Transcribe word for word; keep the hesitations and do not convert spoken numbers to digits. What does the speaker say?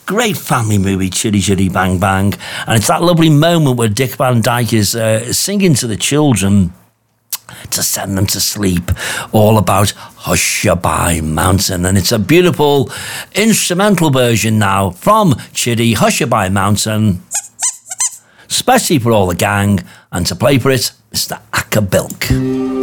Great family movie, Chitty Chitty Bang Bang. And it's that lovely moment where Dick Van Dyke is uh, singing to the children to send them to sleep, all about Hushabye Mountain. And it's a beautiful instrumental version now from Chitty, Hushabye Mountain, especially for all the gang. And to play for it, Mister Acker Bilk.